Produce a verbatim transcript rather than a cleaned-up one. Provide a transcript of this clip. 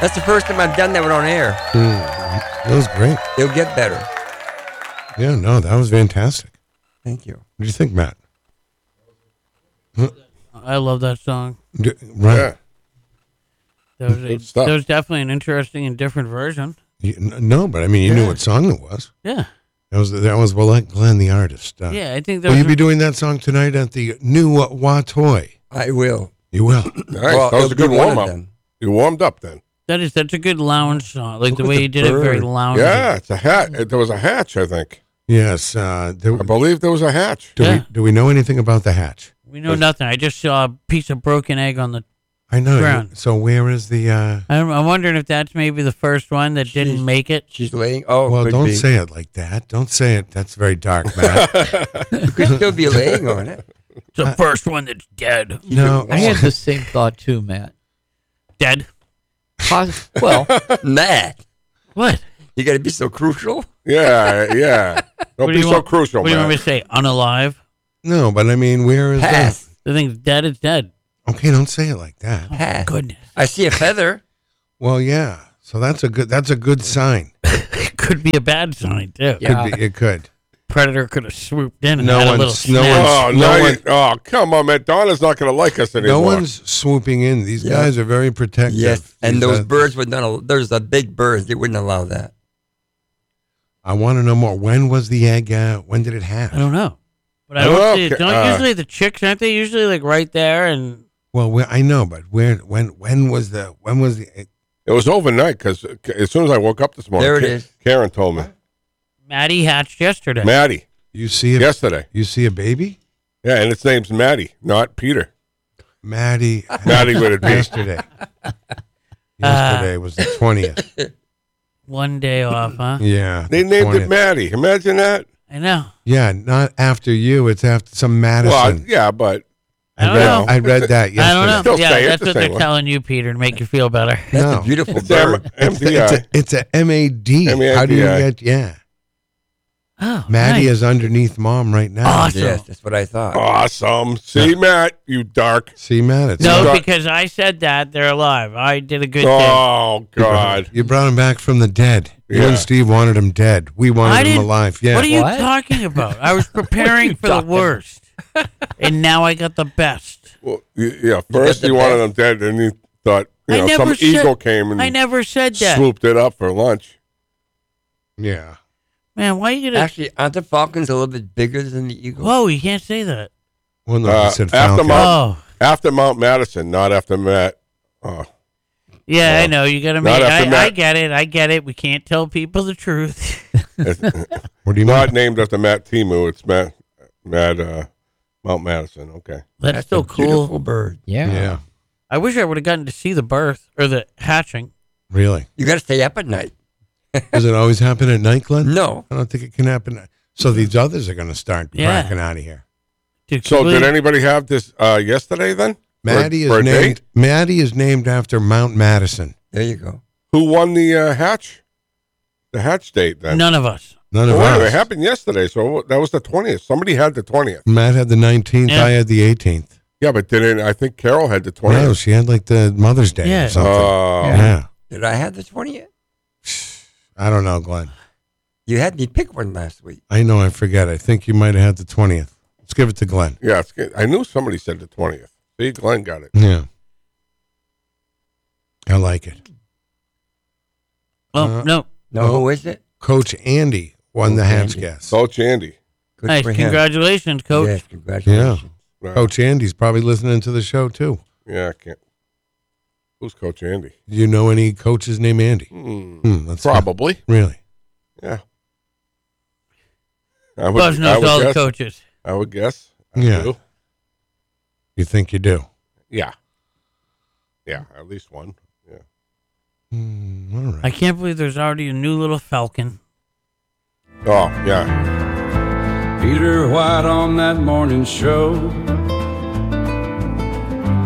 That's the first time I've done that one on air. Mm, that was great. It'll get better. Yeah, no, that was fantastic. Thank you. What do you think, Matt? I love that song. D- right. Yeah. That was, a, Good stuff. that was definitely an interesting and different version. You, n- no, but I mean, you knew what song it was. Yeah. That was that was well, like Glenn, the artist. Uh, Yeah, I think that Will was you be doing that song tonight at the new uh, Watoy? I will. You will. Nice. Well, that was it'll a good be one of warm up. them. You warmed up then. that is such a good lounge song. Like Look the at way the you did it, very bird. lounge. Yeah, it's a hat. There was a hatch, I think. Yes. Uh, there, I believe there was a hatch. do Yeah. we do we know anything about the hatch? We know nothing. I just saw a piece of broken egg on the. I know. Ground. So where is the? Uh, I'm, I'm wondering if that's maybe the first one that didn't She's- make it. She's laying. Oh, well, could don't be. say it like that. Don't say it. That's very dark, Matt. You could still be laying on it. It's the first one that's dead. no. I had the same thought too, Matt. Dead. Pos- well, Matt, What? you got to be so crucial. Yeah, yeah. Don't What do be you so want- crucial, What do you want me man. to say? Unalive? No, but I mean, where is Pass. The thing's dead. It's dead. that? Okay, don't say it like that. Pass. Goodness. I see a feather. Well, yeah. So that's a good. That's a good sign. It could be a bad sign too. Yeah. Could be, it could. Predator could have swooped in and No had a one's- little no snap. one's- Oh, No now one- you, oh, come on, man. Donna's not going to like us anymore. No one's swooping in. These Yeah. guys are very protective. Yes, and These, those uh, birds would not. al- There's a big bird. They wouldn't allow that. I want to know more. When was the egg? Uh, when did it hatch? I don't know. But I Oh, don't see okay, it. Don't uh, usually the chicks, aren't they usually like right there? And Well, where, I know, but where? When? When was the? When was the? Egg? It was overnight because as soon as I woke up this morning, There it Ka- is. Karen told me. Maddie hatched yesterday. Maddie, You see a yesterday. You see a baby? Yeah, and its name's Maddie, not Peter. Maddie. Maddie with a B. yesterday. Yesterday was the twentieth. One day off, huh? Yeah. They the named twentieth. it Maddie. Imagine that. I know. Yeah, not after you. It's after some Madison. Well, yeah, but I don't read, know. I read that yesterday. I don't know. Still yeah, say it that's the what same they're way. telling you, Peter, to make you feel better. That's No. a beautiful it's M- bird. It's, the, it's, MDI. a, it's a M A D. M A D I. How do you get? Yeah. Oh, Maddie nice. is underneath mom right now. Awesome. Yes, that's what I thought. Awesome. See, Matt, you dark. See, Matt? It's No, Got- because I said that they're alive. I did a good thing. Oh, God. You brought him back from the dead. You Yeah. and Steve wanted him dead. We wanted I him didn't- alive. Yeah. What are you What? talking about? I was preparing for the talking worst, and now I got the best. Well, y- yeah, first the you wanted them best. dead, then you thought, you I know, never some said- eagle came and I never said that. swooped it up for lunch. Yeah. Man, why you gonna? Actually, aren't the falcons a little bit bigger than the eagle? Whoa, you can't say that. Well, no, Uh, I said after Falcon. Mount- Oh, After Mount Madison, not after Matt. Oh, yeah, I Well, know. You gotta not make. after I, I Matt. get it. I get it. We can't tell people the truth. it's What do you not mean? named after Matt Timu. It's Matt, Matt uh, Mount Madison. Okay. That's, That's so a cool. beautiful bird. yeah. Yeah. I wish I would have gotten to see the birth or the hatching. Really? You got to stay up at night. Does it always happen at night, Glenn? No, I don't think it can happen. So these others are going to start Yeah. cracking out of here. Dude, So can we- did anybody have this uh, yesterday then? Maddie for, is for a named. date? Maddie is named after Mount Madison. there you go. Who won the uh, hatch? The hatch date then? None of us. None of Well, us. it happened yesterday, so that was the twentieth. Somebody had the twentieth. Matt had the nineteenth. Yeah. I had the eighteenth. Yeah, but didn't I think Carol had the No, twentieth? she had like the Mother's Day Yeah. or something. Oh, yeah. Did I have the twentieth? I don't know, Glenn. You had me pick one last week. I know. I forget. I think you might have had the twentieth. Let's give it to Glenn. yeah. It's good. I knew somebody said the twentieth. See, Glenn got it. Yeah. I like it. Oh Uh, no! No, No. who is it? Coach Andy won the Coach hatch Andy. guess. Coach Andy. Good Nice, for him. congratulations, Coach. Yes, congratulations. Right. Coach Andy's probably listening to the show too. Yeah, I can't. Who's Coach Andy? Do you know any coaches named Andy? Hmm, Hmm, that's probably. Really? Yeah. I would, Buzz I knows would all the guess. coaches. I would guess. I Yeah. do. You think you do? Yeah. Yeah, at least one. Yeah. Hmm, all right. I can't believe there's already a new little falcon. Oh, yeah. Peter White on that morning show